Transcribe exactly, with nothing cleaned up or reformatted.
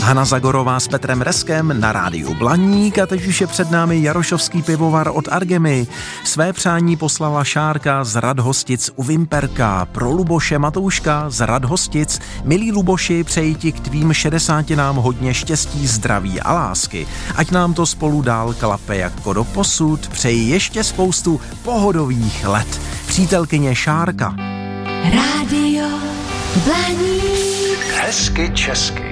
Hana Zagorová s Petrem Reskem na rádiu Blaník a teď už je před námi Jarošovský pivovar od Argemy. Své přání poslala Šárka z Radhostic u Vimperka, pro Luboše Matouška z Radhostic. Milí Luboši, přeji ti k tvým šedesátinám hodně štěstí, zdraví a lásky. Ať nám to spolu dál klape jako doposud. Přeji ještě spoustu pohodových let. Přítelkyně Šárka. Rádio Blaník. Hezky česky.